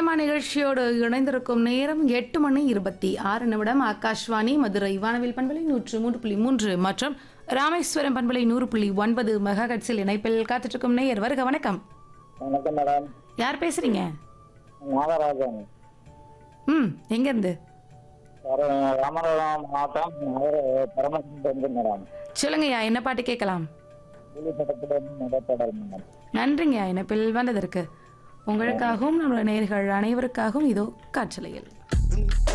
சித்திரமா நிகழ்ச்சியோடு இணைந்திருக்கும் நேரம் 8:26 ஆகாஷ்வாணி மதுரை வானவில் பண்பலை 103.3 மற்றும் ராமேஸ்வரம் பண்பலை 100.9 மெகாஹெர்ட்ஸில் இணைப்பில் காத்துட்டு நேயர் வருக. வணக்கம். வணக்கம் மேடம். யார் பேசுறீங்க? நாகராஜன். எங்க இருந்து? ராமநாதபுரம் மாவட்டம் பரமசிலிருந்து மேடம். சொல்லுங்கய்யா, என்ன பாட்டு கேட்கலாம்? மேடம். நன்றிங்க இணைப்பில் வந்ததற்கு. உங்களுக்காகவும் நம்முடைய நேயர்கள் அனைவருக்காகவும் இதோ காற்றலையில்